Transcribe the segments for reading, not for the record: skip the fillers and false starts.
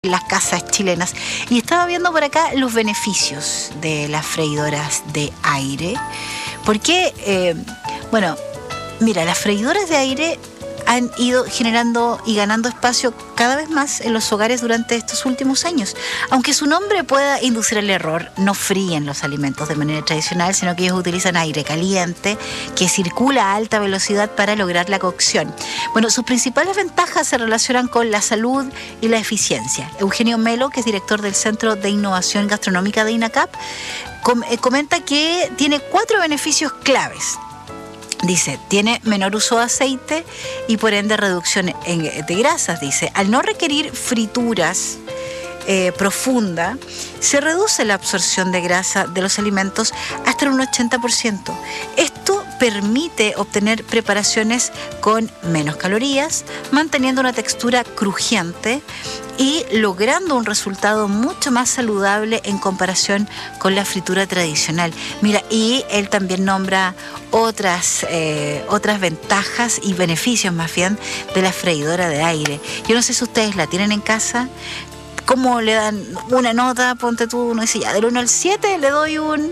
las casas chilenas. Y estaba viendo por acá los beneficios de las freidoras de aire. Porque, bueno, mira, las freidoras de aire han ido generando y ganando espacio cada vez más en los hogares durante estos últimos años. Aunque su nombre pueda inducir el error, no fríen los alimentos de manera tradicional, sino que ellos utilizan aire caliente que circula a alta velocidad para lograr la cocción. Bueno, sus principales ventajas se relacionan con la salud y la eficiencia. Eugenio Melo, que es director del Centro de Innovación Gastronómica de INACAP, comenta que tiene 4 beneficios claves. Dice, tiene menor uso de aceite y por ende reducción de grasas. Dice, al no requerir frituras profunda, se reduce la absorción de grasa de los alimentos hasta un 80%. Esto permite obtener preparaciones con menos calorías, manteniendo una textura crujiente y logrando un resultado mucho más saludable en comparación con la fritura tradicional. Mira, y él también nombra otras ventajas y beneficios más bien de la freidora de aire. Yo no sé si ustedes la tienen en casa. ¿Cómo le dan una nota? Ponte tú, uno dice ya, del 1 al 7 le doy un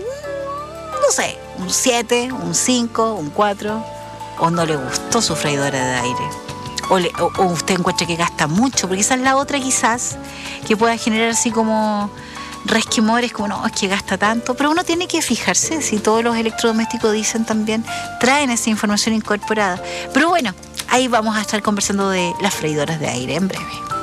7, un 5, un 4. O no le gustó su freidora de aire. O usted encuentra que gasta mucho, porque esa es la otra quizás que pueda generar así como resquemores, como no, es que gasta tanto. Pero uno tiene que fijarse si todos los electrodomésticos dicen también, traen esa información incorporada. Pero bueno, ahí vamos a estar conversando de las freidoras de aire en breve.